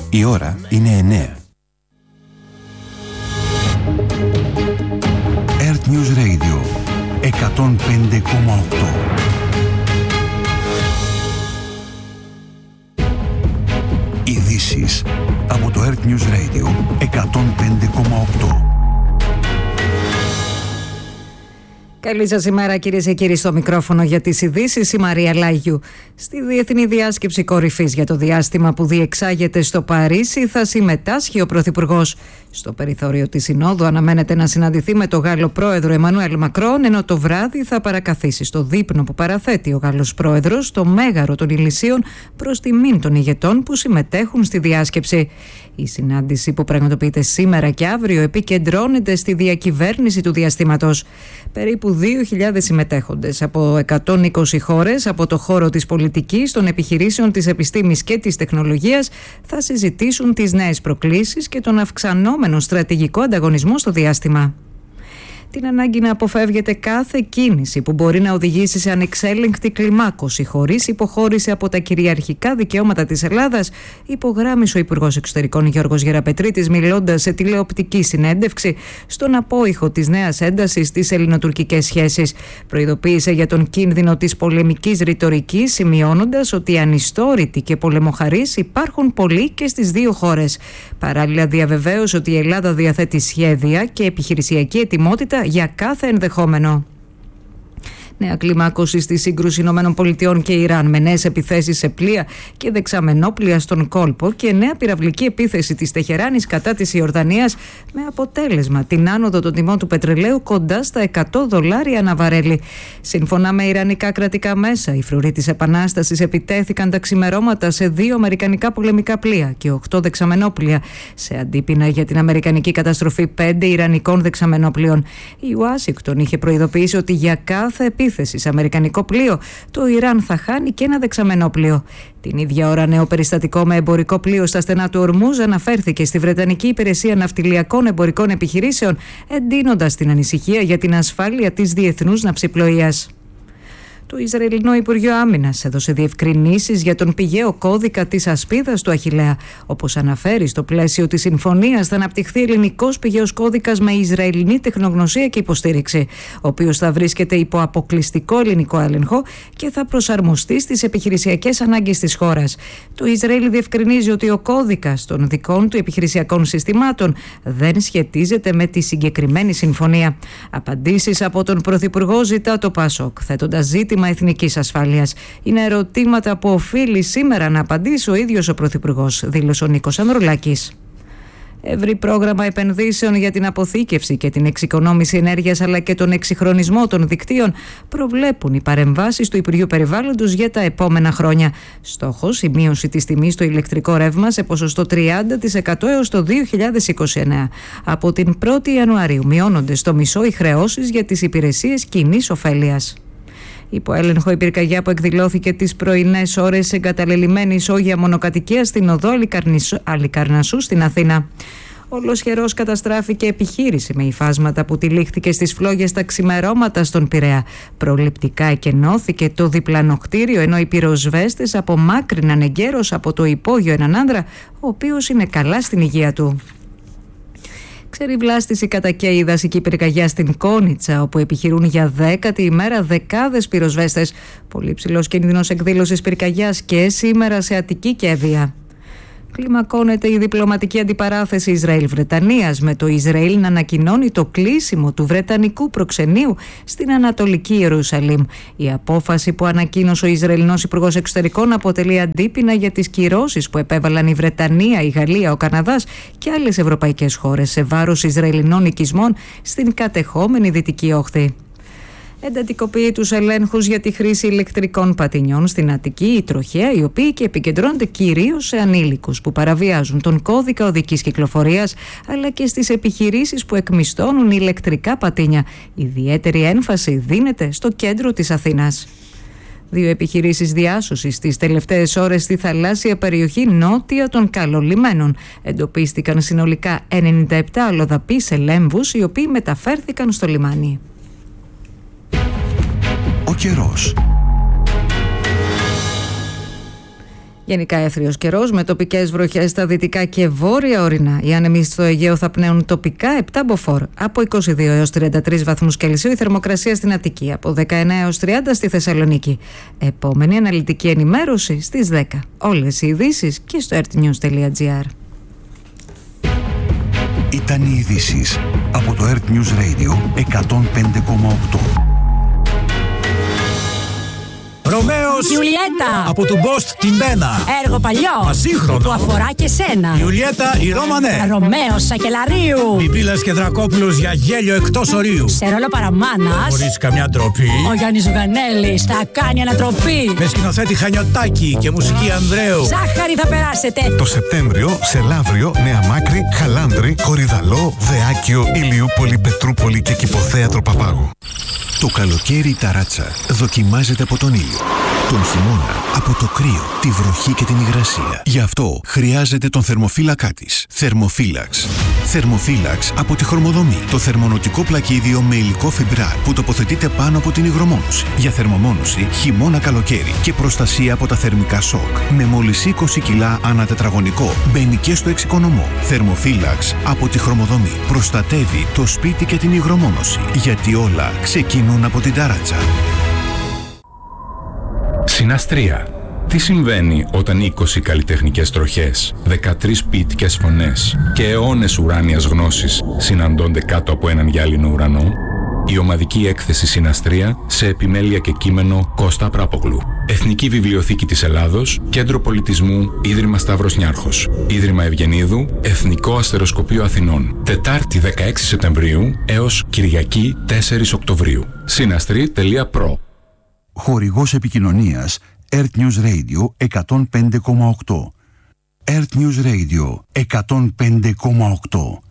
Η ώρα είναι 9. Earth News Radio 105,8. Ειδήσεις από το Earth News Radio 105,8. Καλή σας ημέρα, κυρίες και κύριοι, στο μικρόφωνο για τις ειδήσεις η Μαρία Λάγιου. Στη Διεθνή Διάσκεψη Κορυφής για το διάστημα που διεξάγεται στο Παρίσι θα συμμετάσχει ο Πρωθυπουργός. Στο περιθώριο της Συνόδου αναμένεται να συναντηθεί με τον Γάλλο Πρόεδρο Εμμανουέλ Μακρόν, ενώ το βράδυ θα παρακαθίσει στο δείπνο που παραθέτει ο Γάλλος Πρόεδρος στο Μέγαρο των Ηλυσίων προς τιμήν των ηγετών που συμμετέχουν στη διάσκεψη. Η συνάντηση που πραγματοποιείται σήμερα και αύριο επικεντρώνεται στη διακυβέρνηση του διαστήματος. Περίπου 2.000 συμμετέχοντες από 120 χώρες από το χώρο της πολιτικής, των επιχειρήσεων, της επιστήμης και της τεχνολογίας θα συζητήσουν τις νέες προκλήσεις και τον αυξανόμενο στρατηγικό ανταγωνισμό στο διάστημα. Την ανάγκη να αποφεύγεται κάθε κίνηση που μπορεί να οδηγήσει σε ανεξέλεγκτη κλιμάκωση χωρίς υποχώρηση από τα κυριαρχικά δικαιώματα της Ελλάδας, υπογράμμισε ο Υπουργός Εξωτερικών Γιώργος Γεραπετρίτης μιλώντας σε τηλεοπτική συνέντευξη στον απόϊχο της νέας έντασης στις ελληνοτουρκικές σχέσεις. Προειδοποίησε για τον κίνδυνο της πολεμικής ρητορικής, σημειώνοντας ότι ανιστόρητοι και πολεμοχαρείς υπάρχουν πολλοί και στις δύο χώρες. Παράλληλα, διαβεβαίωσε ότι η Ελλάδα διαθέτει σχέδια και επιχειρησιακή ετοιμότητα για κάθε ενδεχόμενο. Νέα κλιμάκωση στη σύγκρουση ΗΠΑ και Ιράν με νέες επιθέσεις σε πλοία και δεξαμενόπλια στον κόλπο και νέα πυραυλική επίθεση της Τεχεράνης κατά της Ιορδανίας με αποτέλεσμα την άνοδο των τιμών του πετρελαίου κοντά στα $100 ανά βαρέλι. Σύμφωνα με ιρανικά κρατικά μέσα, οι φρουροί της Επανάστασης επιτέθηκαν τα ξημερώματα σε 2 αμερικανικά πολεμικά πλοία και 8 δεξαμενόπλια, σε αντίπεινα για την αμερικανική καταστροφή 5 ιρανικών δεξαμενόπλιων. Η Ουάσιγκτον είχε προειδοποιήσει ότι για κάθε επίθεση σε αμερικανικό πλοίο, το Ιράν θα χάνει και ένα δεξαμενόπλιο. Την ίδια ώρα, νέο περιστατικό με εμπορικό πλοίο στα στενά του Ορμούζ αναφέρθηκε στη Βρετανική Υπηρεσία Ναυτιλιακών Εμπορικών Επιχειρήσεων, εντείνοντας την ανησυχία για την ασφάλεια της διεθνούς ναυσιπλοείας. Το Ισραηλινό Υπουργείο Άμυνας έδωσε διευκρινήσεις για τον πηγαίο κώδικα της ασπίδας του Αχιλλέα. Όπως αναφέρει, στο πλαίσιο της συμφωνίας θα αναπτυχθεί ελληνικός πηγαίος κώδικας με Ισραηλινή τεχνογνωσία και υποστήριξη, ο οποίος θα βρίσκεται υπό αποκλειστικό ελληνικό έλεγχο και θα προσαρμοστεί στις επιχειρησιακές ανάγκες της χώρας. Το Ισραήλ διευκρινίζει ότι ο κώδικας των δικών του επιχειρησιακών συστημάτων δεν σχετίζεται με τη συγκεκριμένη συμφωνία. Απαντήσεις από τον Πρωθυπουργό ζητά το ΠΑΣΟΚ, θέτοντας ζήτημα εθνικής ασφάλειας. Είναι ερωτήματα που οφείλει σήμερα να απαντήσει ο ίδιος ο Πρωθυπουργός, δήλωσε ο Νίκος Ανδρουλάκης. Ευρύ πρόγραμμα επενδύσεων για την αποθήκευση και την εξοικονόμηση ενέργειας αλλά και τον εξυγχρονισμό των δικτύων προβλέπουν οι παρεμβάσεις του Υπουργείου Περιβάλλοντος για τα επόμενα χρόνια. Στόχος, η μείωση της τιμής στο ηλεκτρικό ρεύμα σε ποσοστό 30% έως το 2029. Από την 1η Ιανουαρίου μειώνονται στο μισό οι χρεώσεις για τις υπηρεσίες κοινής ωφέλειας. Υπό έλεγχο η πυρκαγιά που εκδηλώθηκε τις πρωινές ώρες εγκαταλελειμμένη ισόγεια μονοκατοικία στην οδό Αλικαρνασσού στην Αθήνα. Ολοσχερός καταστράφηκε επιχείρηση με υφάσματα που τυλίχθηκε στις φλόγες τα ξημερώματα στον Πειραιά. Προληπτικά εκενώθηκε το διπλανό κτίριο, ενώ οι πυροσβέστες απομάκρυναν εγκαίρως από το υπόγειο έναν άντρα, ο οποίος είναι καλά στην υγεία του. Ξεριβλάστηση κατά και η δασική πυρκαγιά στην Κόνιτσα, όπου επιχειρούν για 10η ημέρα δεκάδες πυροσβέστες. Πολύ ψηλός κίνδυνος εκδήλωσης πυρκαγιάς και σήμερα σε Αττική και Εύβοια. Κλιμακώνεται η διπλωματική αντιπαράθεση Ισραήλ-Βρετανίας, με το Ισραήλ να ανακοινώνει το κλείσιμο του βρετανικού προξενείου στην Ανατολική Ιερουσαλήμ. Η απόφαση που ανακοίνωσε ο Ισραηλινός Υπουργός Εξωτερικών αποτελεί αντίπεινα για τις κυρώσεις που επέβαλαν η Βρετανία, η Γαλλία, ο Καναδάς και άλλες ευρωπαϊκές χώρες σε βάρος Ισραηλινών οικισμών στην κατεχόμενη Δυτική Όχθη. Εντατικοποιεί τους ελέγχους για τη χρήση ηλεκτρικών πατινιών στην Αττική η τροχέα, οι οποίοι και επικεντρώνονται κυρίως σε ανήλικους που παραβιάζουν τον κώδικα οδικής κυκλοφορίας, αλλά και στις επιχειρήσεις που εκμισθώνουν ηλεκτρικά πατίνια. Ιδιαίτερη έμφαση δίνεται στο κέντρο της Αθήνας. 2 επιχειρήσεις διάσωσης τις τελευταίες ώρες στη θαλάσσια περιοχή νότια των Καλολιμένων. Εντοπίστηκαν συνολικά 97 αλλοδαποί σε λέμβους, οι οποίοι μεταφέρθηκαν στο λιμάνι. Ο καιρός. Γενικά έθριος καιρός με τοπικές βροχές στα δυτικά και βόρεια ορεινά. Οι άνεμοι στο Αιγαίο θα πνέουν τοπικά 7 μποφόρ. Από 22 έως 33 βαθμούς Κελσίου η θερμοκρασία στην Αττική. Από 19 έως 30 στη Θεσσαλονίκη. Επόμενη αναλυτική ενημέρωση στις 10. Όλες οι ειδήσεις και στο earthnews.gr. Ήταν οι ειδήσεις από το Earth News Radio 105,8. Ρωμαίος Ιουλιέτα από του Μπόστ την Μπένα. Έργο παλιό Ασύγχρονο που αφορά και σένα. Ιουλιέτα η Ρώμανέ. Ρωμαίος Σακελαρίου. Πιπίλας και Δρακόπουλος για γέλιο εκτός ορίου. Σε ρόλο παραμάνας Χωρίς καμιά ντροπή. ο Γιάννης Ζουγανέλης θα κάνει ανατροπή. Με σκηνοθέτη Χανιωτάκη και μουσική Ανδρέου. Ζάχαρη θα περάσετε. Το Σεπτέμβριο σε Λαύριο, Νέα Μάκρη, Χαλάνδρη, Κορυδαλό, Δεάκιο, Ηλιούπολη, Πετρούπολη και Κηποθέατρο Παπάγου. Το καλοκαίρι η ταράτσα δοκιμάζεται από τον ήλιο. Τον χειμώνα από το κρύο, τη βροχή και την υγρασία. Γι' αυτό χρειάζεται τον θερμοφύλακά της. Θερμοφύλαξ. Θερμοφύλαξ από τη Χρωμοδομή. Το θερμονοτικό πλακίδιο με υλικό φιμπράρ που τοποθετείται πάνω από την υγρομόνωση. Για θερμομόνωση χειμώνα-καλοκαίρι και προστασία από τα θερμικά σοκ. Με μόλις 20 κιλά ανά τετραγωνικό. Μπαίνει και στο εξοικονομό. Θερμοφύλαξ από τη Χρωμοδομή. Προστατεύει το σπίτι και την υγρομόνωση. Γιατί όλα ξεκινούν από την ταράτσα. Συναστρία. Τι συμβαίνει όταν 20 καλλιτεχνικές τροχές, 13 ποιητικές φωνές και αιώνες ουράνιας γνώσης συναντώνται κάτω από έναν γυάλινο ουρανό? Η ομαδική έκθεση Συναστρία σε επιμέλεια και κείμενο Κώστα Πράπογλου. Εθνική Βιβλιοθήκη της Ελλάδος, Κέντρο Πολιτισμού, Ίδρυμα Σταύρος Νιάρχος, Ίδρυμα Ευγενίδου, Εθνικό Αστεροσκοπείο Αθηνών. Τετάρτη 16 Σεπτεμβρίου έως Κυριακή 4 Οκτωβρίου. Συναστρή.pro. Χορηγός επικοινωνίας Earth News Radio 105,8. Earth News Radio 105,8.